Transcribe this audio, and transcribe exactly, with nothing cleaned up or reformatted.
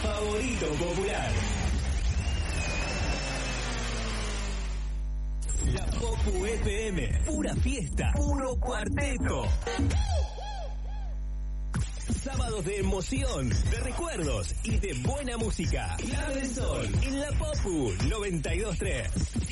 favorito popular. La Popu F M, pura fiesta, puro cuarteto. Sábados de emoción, de recuerdos y de buena música. Clave del Sol, en la Popu noventa y dos punto tres.